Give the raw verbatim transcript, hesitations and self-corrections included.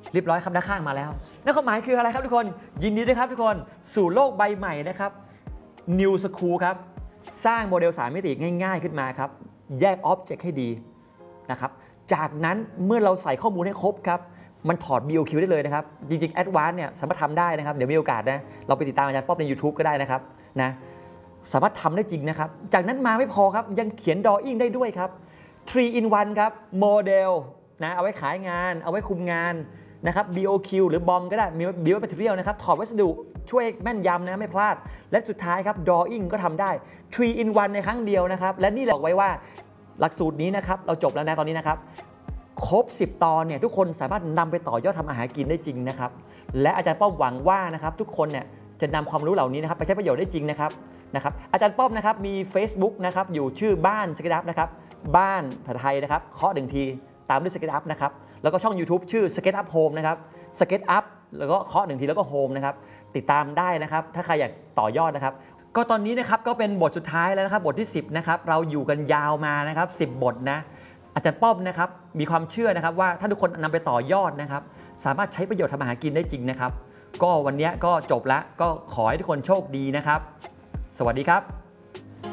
เรียบร้อยครับด้านข้างมาแล้วนั่นความหมายคืออะไรครับทุกคนยินดีด้วยครับทุกคนสู่โลกใบใหม่นะครับ New School ครับสร้างโมเดลสามมิติง่ายๆขึ้นมาครับแยกอ็อบเจกต์ให้ดีนะครับจากนั้นเมื่อเราใส่ข้อมูลให้ครบครับมันถอด บี โอ คิว ได้เลยนะครับจริงๆ Advanced เนี่ยสามารถทำได้นะครับเดี๋ยวมีโอกาสนะเราไปติดตามอาจารย์ป๊อบใน YouTube ก็ได้นะครับนะสามารถทำได้จริงนะครับจากนั้นมาไม่พอครับยังเขียน Drawing ได้ด้วยครับ three in one ครับโมเดลนะเอาไว้ขายงานเอาไว้คุมงานนะครับ บี โอ คิว หรือบอมก็ได้มี Build Material นะครับถอดวัสดุช่วยแม่นยำนะไม่พลาดและสุดท้ายครับ Drawing ก็ทำได้ three in one ในครั้งเดียวนะครับและนี่บอกไว้ว่าหลักสูตรนี้นะครับเราจบแล้วนะตอนนี้นะครับครบสิบตอนเนี่ยทุกคนสามารถนำไปต่อยอดทำอาหารกินได้จริงนะครับและอาจารย์ป้อมหวังว่านะครับทุกคนเนี่ยจะนำความรู้เหล่านี้นะครับไปใช้ประโยชน์ได้จริงนะครับนะครับอาจารย์ป้อมนะครับมี Facebook นะครับอยู่ชื่อบ้านสเก็ตอัพนะครับบ้านภาษาไทยนะครับเคาะหนึ่งทีตามด้วยสเก็ตอัพนะครับแล้วก็ช่อง YouTube ชื่อ Skate Up Home นะครับ Skate Up แล้วก็เคาะหนึ่งทีแล้วก็ Home นะครับติดตามได้นะครับถ้าใครอยากต่อยอดนะครับก็ตอนนี้นะครับก็เป็นบทสุดท้ายแล้วนะครับบทที่สิบนะครับเราอยู่กันยาวมานะครับสิบบทนะอาจารย์ป้อมนะครับมีความเชื่อนะครับว่าถ้าทุกคนนำไปต่อยอดนะครับสามารถใช้ประโยชน์ทำอาหารกินได้จริงนะครับก็วันนี้ก็จบแล้วก็ขอให้ทุกคนโชคดีนะครับสวัสดีครับ